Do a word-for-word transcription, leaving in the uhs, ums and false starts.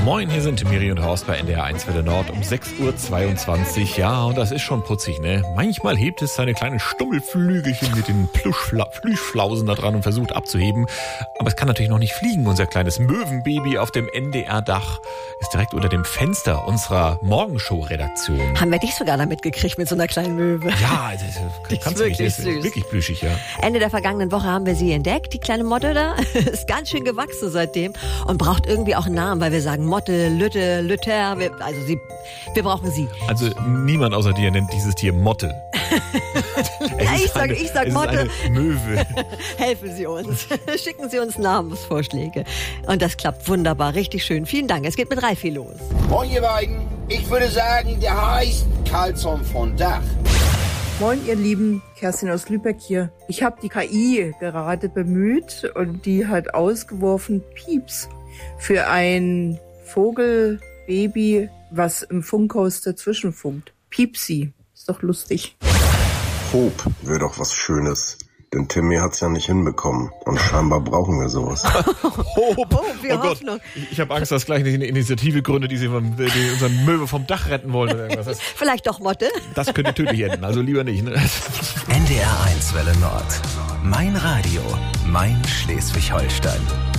Moin, hier sind Miri und Horst bei N D R eins Welle Nord um sechs Uhr zweiundzwanzig. Ja, und das ist schon putzig, ne? Manchmal hebt es seine kleinen Stummelflügelchen mit den Plüschfla- Plüschflausen da dran und versucht abzuheben. Aber es kann natürlich noch nicht fliegen. Unser kleines Möwenbaby auf dem N D R-Dach ist direkt unter dem Fenster unserer Morgenshow-Redaktion. Haben wir dich sogar da mitgekriegt mit so einer kleinen Möwe? Ja, das, Die kannst ist du nicht, wirklich das ist süß. wirklich plüschig, ja. Ende der vergangenen Woche haben wir sie entdeckt, die kleine Motte da. Ist ganz schön gewachsen seitdem und braucht irgendwie auch einen Namen, weil wir sagen Motte, Lütte, Lütter. Wir, also sie, wir brauchen sie. Also niemand außer dir nennt dieses Tier Motte. Es Ja, ist ich sag, eine- ich sag es Motte. ist eine Möwe. Helfen Sie uns. Schicken Sie uns Namensvorschläge. Und das klappt wunderbar, richtig schön. Vielen Dank. Es geht mit Ralfi los. Moin ihr beiden, ich würde sagen, der heißt Karlsson von Dach. Moin ihr Lieben, Kerstin aus Lübeck hier. Ich habe die K I gerade bemüht und die hat ausgeworfen Pieps für ein Vogelbaby, was im Funkhaus dazwischen funkt. Piepsi, ist doch lustig. Hope wäre doch was Schönes. Denn Timmy hat's ja nicht hinbekommen. Und scheinbar brauchen wir sowas. Oh, Oh, wir oh Gott, Hoffnung. ich, ich habe Angst, dass gleich eine Initiative gründet, die, sie vom, die unseren Möwe vom Dach retten wollen oder irgendwas. Das, Vielleicht doch Motte. das könnte tödlich enden, also lieber nicht. Ne? N D R eins Welle Nord. Mein Radio, mein Schleswig-Holstein.